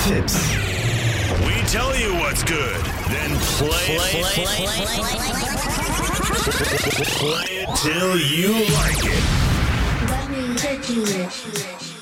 Tipps. We tell you what's good, then play it till you like it. Let me take you.